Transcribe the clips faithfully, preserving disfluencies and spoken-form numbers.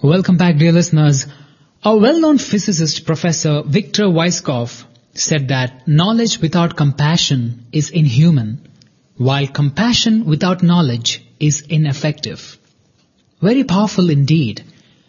Welcome back, dear listeners. A well-known physicist, Professor Victor Weisskopf, said that knowledge without compassion is inhuman, while compassion without knowledge is ineffective. Very powerful indeed.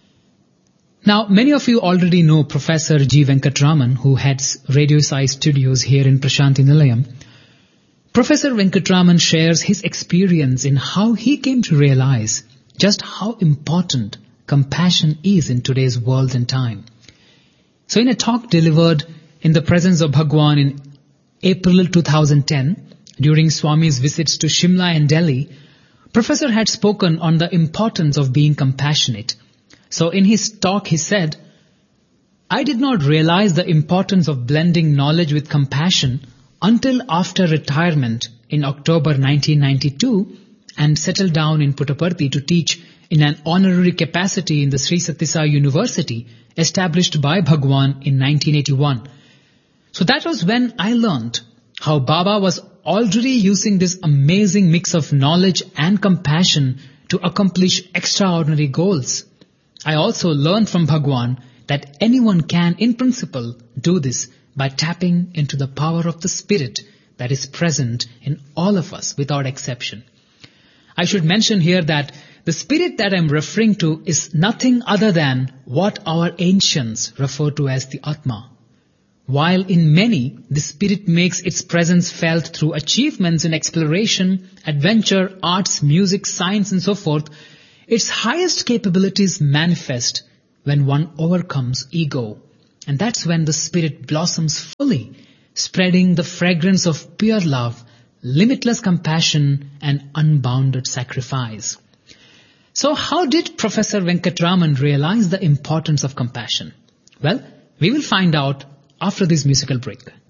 Now, many of you already know Professor G. Venkatraman, who heads Radio Sai Studios here in Prashanthi Nilayam. Professor Venkatraman shares his experience in how he came to realize just how important compassion is in today's world and time. So in a talk delivered in the presence of Bhagwan in April two thousand ten, during Swami's visits to Shimla and Delhi, Professor had spoken on the importance of being compassionate. So in his talk he said, "I did not realize the importance of blending knowledge with compassion until after retirement in October nineteen ninety-two and settled down in Puttaparthi to teach in an honorary capacity in the Sri Sathya Sai University established by Bhagwan in nineteen eighty-one. So that was when I learned how Baba was already using this amazing mix of knowledge and compassion to accomplish extraordinary goals. I also learned from Bhagwan that anyone can, in principle, do this by tapping into the power of the Spirit that is present in all of us without exception. I should mention here that the Spirit that I'm referring to is nothing other than what our ancients refer to as the Atma. While in many, the Spirit makes its presence felt through achievements in exploration, adventure, arts, music, science and so forth, its highest capabilities manifest when one overcomes ego. And that's when the Spirit blossoms fully, spreading the fragrance of pure love, limitless compassion and unbounded sacrifice. So how did Professor Venkatraman realize the importance of compassion? Well, we will find out after this musical break.